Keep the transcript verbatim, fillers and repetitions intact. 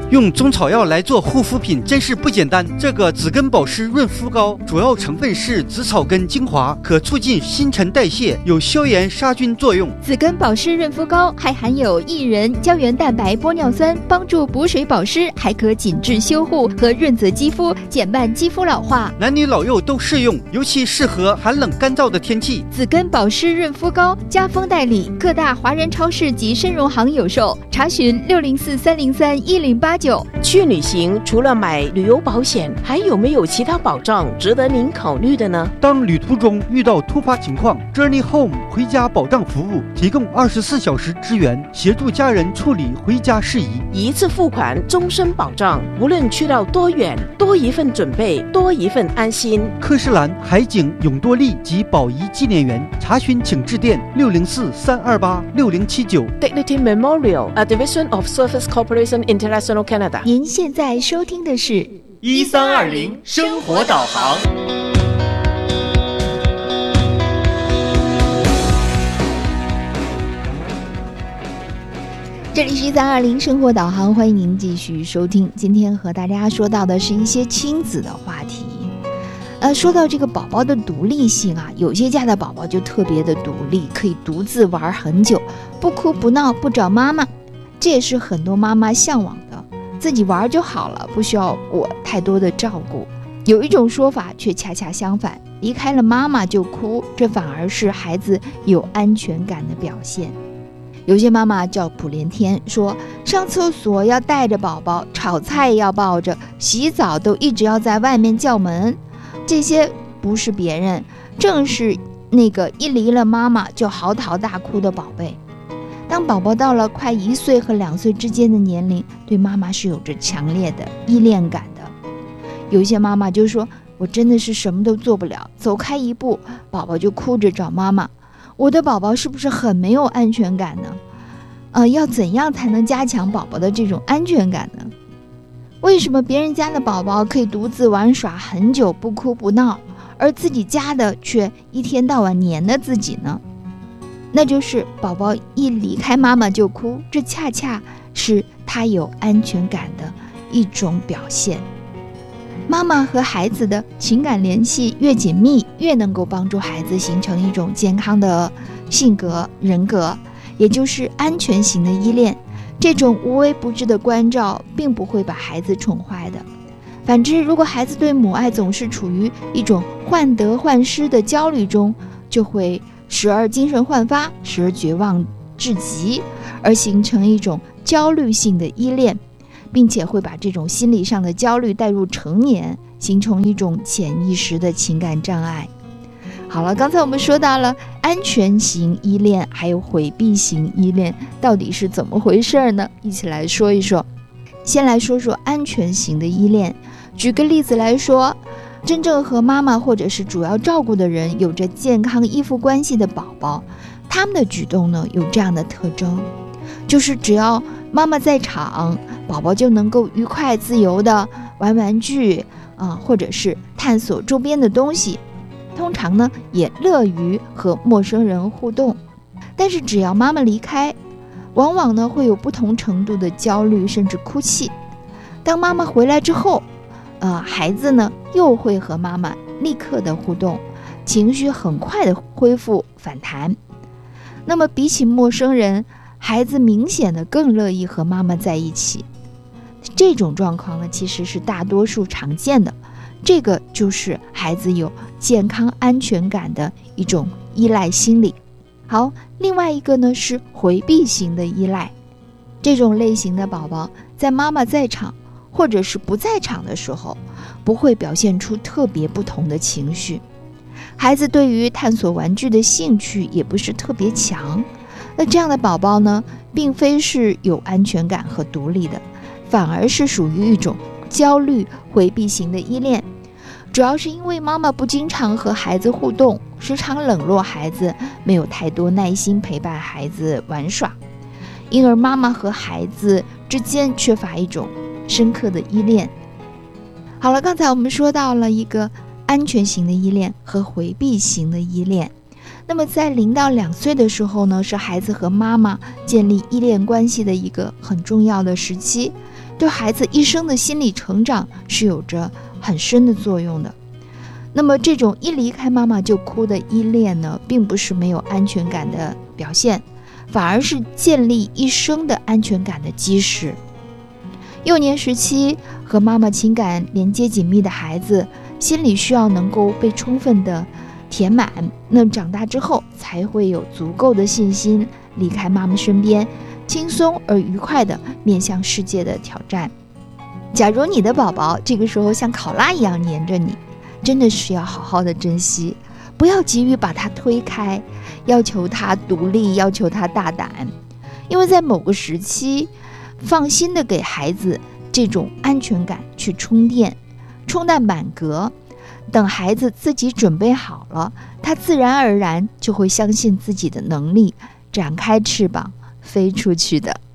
用中草药来做护肤品真是不简单。这个紫根保湿润肤膏主要成分是紫草根精华，可促进新陈代谢，有消炎杀菌作用。 紫根保湿润肤膏还含有薏仁、胶原蛋白、玻尿酸，帮助补水保湿，还可紧致修护和润泽肌肤，减慢肌肤老化。 男女老幼都适用，尤其适合寒冷干燥的天气。 紫根保湿润肤膏加封代理，各大华人超市及参荣行有售。查询六零四三零三一零八九。 去旅行除了买旅游保险，还有没有其他保障值得您考虑的呢？ 当旅途中遇到突发情况 ，Journey Home 回家保障服务提供二十四小时支援，协助家人处理回家事宜， 一次付款，终身保障，无论去到多远，多一份准备，多一份安心。 科士兰海景永多利及宝仪纪念园，查询请致电六零四三二八六零七九。 Dignity Memorial, a division of Surface Corporation International Canada。 您现在收听的是一三二零生活导航。 这里是一三二零生活导航，欢迎您继续收听。今天和大家说到的是一些亲子的话题。呃，说到这个宝宝的独立性啊，有些家的宝宝就特别的独立，可以独自玩很久，不哭不闹，不找妈妈，这也是很多妈妈向往的，自己玩就好了，不需要我太多的照顾。有一种说法却恰恰相反，离开了妈妈就哭，这反而是孩子有安全感的表现。有些妈妈叫普连天，说上厕所要带着宝宝，炒菜要抱着，洗澡都一直要在外面叫门。这些不是别人，正是那个一离了妈妈就嚎啕大哭的宝贝。当宝宝到了快一岁和两岁之间的年龄，对妈妈是有着强烈的依恋感的。有些妈妈就说，我真的是什么都做不了，走开一步，宝宝就哭着找妈妈。我的宝宝是不是很没有安全感呢？呃，要怎样才能加强宝宝的这种安全感呢？为什么别人家的宝宝可以独自玩耍很久不哭不闹，而自己家的却一天到晚黏着自己呢？那就是宝宝一离开妈妈就哭，这恰恰是他有安全感的一种表现。妈妈和孩子的情感联系越紧密，越能够帮助孩子形成一种健康的性格人格，也就是安全型的依恋。这种无微不至的关照并不会把孩子宠坏的。反之，如果孩子对母爱总是处于一种患得患失的焦虑中，就会时而精神焕发，时而绝望至极，而形成一种焦虑性的依恋，并且会把这种心理上的焦虑带入成年，形成一种潜意识的情感障碍。好了，刚才我们说到了安全型依恋还有回避型依恋到底是怎么回事呢？一起来说一说。先来说说安全型的依恋。举个例子来说，真正和妈妈或者是主要照顾的人有着健康依附关系的宝宝，他们的举动呢有这样的特征，就是只要妈妈在场，宝宝就能够愉快自由的玩玩具啊、呃，或者是探索周边的东西，通常呢也乐于和陌生人互动。但是只要妈妈离开，往往呢会有不同程度的焦虑甚至哭泣。当妈妈回来之后，呃，孩子呢又会和妈妈立刻的互动，情绪很快的恢复反弹。那么比起陌生人，孩子明显的更乐意和妈妈在一起。这种状况呢其实是大多数常见的，这个就是孩子有健康安全感的一种依赖心理。好，另外一个呢是回避型的依赖。这种类型的宝宝在妈妈在场或者是不在场的时候，不会表现出特别不同的情绪。孩子对于探索玩具的兴趣也不是特别强。那这样的宝宝呢，并非是有安全感和独立的，反而是属于一种焦虑回避型的依恋。主要是因为妈妈不经常和孩子互动，时常冷落孩子，没有太多耐心陪伴孩子玩耍，因而妈妈和孩子之间缺乏一种深刻的依恋。好了，刚才我们说到了一个安全型的依恋和回避型的依恋。那么在零到两岁的时候呢，是孩子和妈妈建立依恋关系的一个很重要的时期。 对孩子一生的心理成长是有着很深的作用的。那么这种一离开妈妈就哭的依恋呢，并不是没有安全感的表现，反而是建立一生的安全感的基石。幼年时期和妈妈情感连接紧密的孩子，心理需要能够被充分的填满，那长大之后才会有足够的信心离开妈妈身边，轻松而愉快地面向世界的挑战。假如你的宝宝这个时候像考拉一样黏着你，真的是要好好的珍惜，不要急于把他推开，要求他独立，要求他大胆。因为在某个时期，放心的给孩子这种安全感去充电，充弹满格，等孩子自己准备好了，他自然而然就会相信自己的能力，展开翅膀飞出去的。